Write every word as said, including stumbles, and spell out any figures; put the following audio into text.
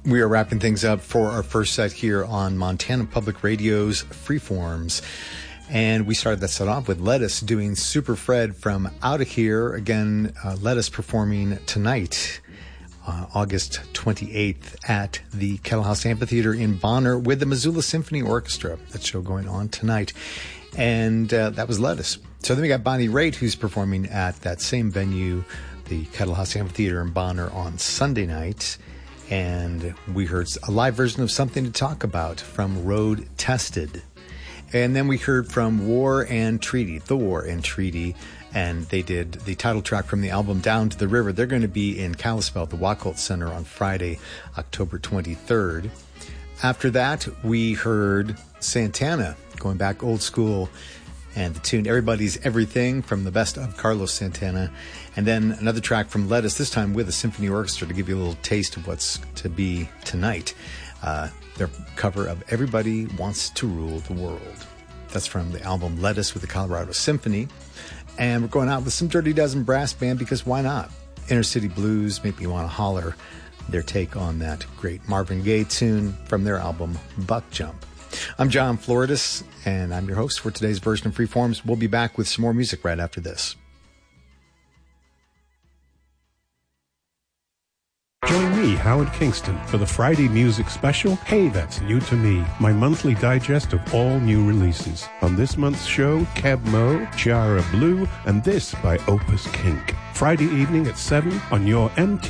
We are wrapping things up for our first set here on Montana Public Radio's Freeforms. And we started that set off with Lettuce doing Super Fred from Outta Here. Again, uh, Lettuce performing tonight, uh, August twenty-eighth, at the Kettle House Amphitheater in Bonner with the Missoula Symphony Orchestra. That show going on tonight. And uh, that was Lettuce. So then we got Bonnie Raitt, who's performing at that same venue, the Kettle House Amphitheater in Bonner, on Sunday night. And we heard a live version of Something to Talk About from Road Tested. And then we heard from War and Treaty, The War and Treaty, and they did the title track from the album Down to the River. They're going to be in Kalispell at the Wacholtz Center on Friday, October twenty-third. After that, we heard Santana, going back old school, and the tune Everybody's Everything from the best of Carlos Santana. And then another track from Lettuce, this time with a symphony orchestra, to give you a little taste of what's to be tonight. Uh, their cover of Everybody Wants to Rule the World. That's from the album Lettuce with the Colorado Symphony. And we're going out with some Dirty Dozen Brass Band, because why not? Inner City Blues, Make Me Want to Holler, their take on that great Marvin Gaye tune from their album Buck Jump. I'm John Floridis, and I'm your host for today's version of Freeforms. We'll be back with some more music right after this. Join me, Howard Kingston, for the Friday Music Special, Hey, That's New to Me, my monthly digest of all new releases. On this month's show, Keb Mo, Chiara Blue, and this by Opus Kink. Friday evening at seven on your M T